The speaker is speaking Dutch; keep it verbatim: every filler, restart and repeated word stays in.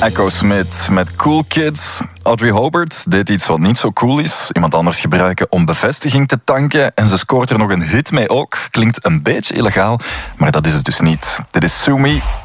Echo Smith met Cool Kids. Audrey Hobart deed iets wat niet zo cool is. Iemand anders gebruiken om bevestiging te tanken. En ze scoort er nog een hit mee ook. Klinkt een beetje illegaal, maar dat is het dus niet. Dit is Sue Me.